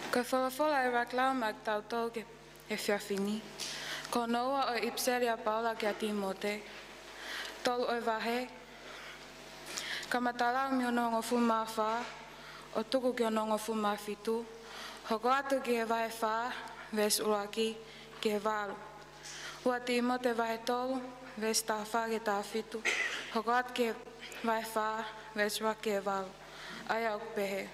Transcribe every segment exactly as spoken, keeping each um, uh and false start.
Ko whalafola e raklau mag tau tau ke e whiawhini. Ko noa o ipseria paula ki a Timote. Tolu o wahe. Ka matalau mi ono ngofu mawha. O tuku ki ono ngofu mawhitu. Hoko atu ki he wahe wha. Ves uraki ki he walu. Hua Timote wahe tolu. Ves tā wha ki tā whitu. Hoko atu ki he wahe wha. Ves uraki ki he walu. Aia o pehe.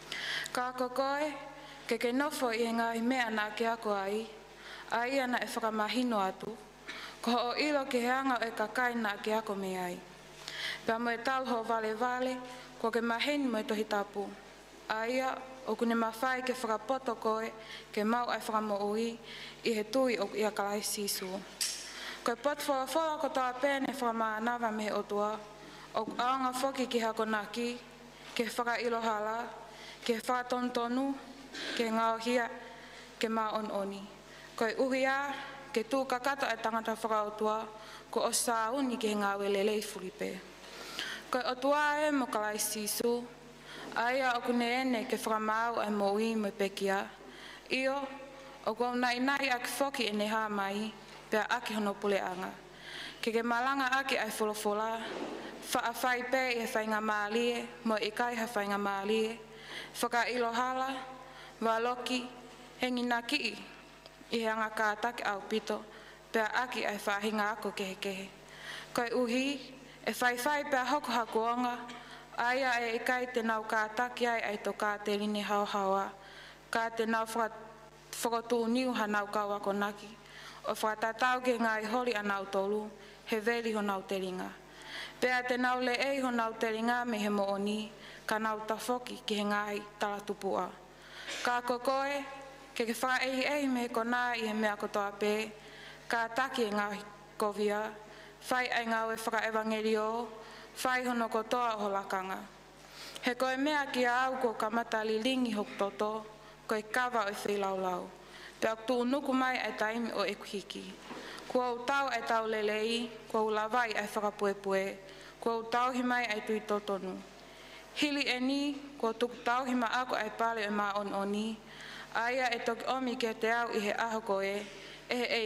Ka kokoe. Ke ke nofo i ngāhi mea nā ke ako ai, ai ana e whakamahino atu, ko o ilo ke heanga o e kakai nā ke ako me ai. Pea mo e talho vale vale, ko ke maheni mo e tohi tapu. Aia, o kune mawhai ke whakapoto koe, ke mau ai whakamo ui, i he tui o ia kalai sisu. Ko e pot whala whala ko tawa pēne whakamaa nawa me o tua, o aonga whoki ki hako naki, ke whaka ilo hala, ke whakatontonu, ke ngao hia, ke maa on oni. Koe uhia, ke tū kakata e tangata whakautua, ko o sāuni ke ngā welelei fulipe. Koe o tua e mo kalai sisu, aia o kune ene ke whakamau ai mo ui mo pekia. Io, o kua nai nai aki whoki e neha mai, pia aki hono puleanga. Ke ke malanga aki ai wholofola, wha a whai pe i he whainga maalie, mo i kai ha whainga maalie, whaka ilo hala, waloki, hengi nā ki i he anga kātake au pito, pia aki ai whahinga ako kehe kehe. Koe uhi, e whai whai pia hoko hakuonga, aia e i kai te nau kātake ai ai to kā te line hau haua, kā te nau whakatū niu ha nau kawako naki, o whakatatau ke ngā i hori a nau tolu, he veli ho nau te ringa. Pia te nau le ei ho nau te ringa me he mooni, ka nau tawhoki ki he ngāhi talatupua. Ka kokoe, ke ke wha ehi ehi me ko nā i he mea kotoa pē, ka taki e ngāhi kovia, whai ai ngau e whaka evangelio, whai hono kotoa o lakanga. He koe mea ki a au ko kamata li lingi hok toto, koe kawa o e whilaulau. Pea tū nuku mai ai taimi o e kuhiki. Kua u tau ai tau lelei, kua u lawai ai whakapuepue, kua u tau hi mai ai tui totonu. Hili e ni, kua tuku tau hima ako ai pale e maa on oni, aia e toki omi ke te au i he aho koe, e he